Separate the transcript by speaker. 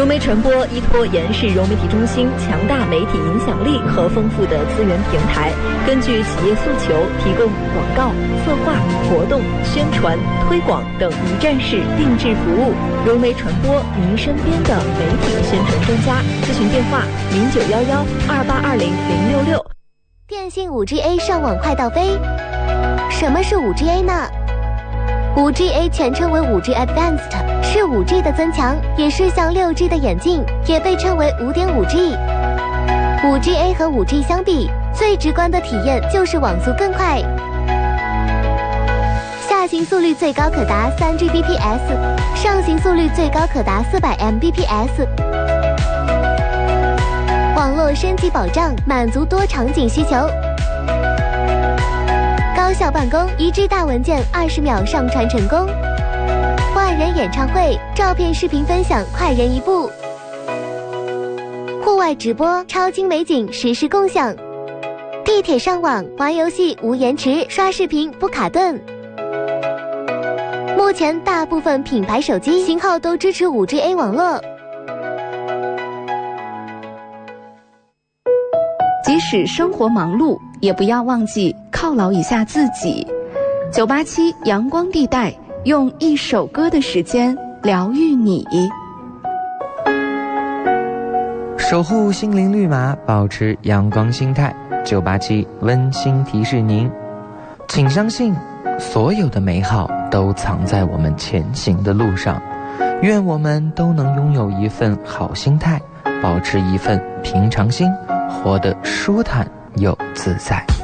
Speaker 1: 融媒传播依托延世融媒体中心强大媒体影响力和丰富的资源平台，根据企业诉求提供广告、策划、活动、宣传、推广等一站式定制服务。融媒传播，您身边的媒体宣传专家。咨询电话091128200666。
Speaker 2: 电信 5G-A 上网快到飞。什么是 5G-A 呢？ 5G-A 全称为 5G Advanced， 是 5G 的增强，也是向 6G 的演进，也被称为 5.5G。 5G-A 和 5G 相比，最直观的体验就是网速更快，下行速率最高可达 3Gbps， 上行速率最高可达400 Mbps。 网络升级保障，满足多场景需求，高效办公，1 G 大文件20秒上传成功，万人演唱会，照片视频分享快人一步，户外直播，超精美景实时共享，地铁上网玩游戏无延迟，刷视频不卡顿。目前大部分品牌手机型号都支持 5G-A 网络。
Speaker 3: 即使生活忙碌，也不要忘记犒劳一下自己。987阳光地带，用一首歌的时间疗愈你。
Speaker 4: 守护心灵绿码，保持阳光心态。987温馨提示您，请相信，所有的美好都藏在我们前行的路上。愿我们都能拥有一份好心态，保持一份平常心，活得舒坦又自在。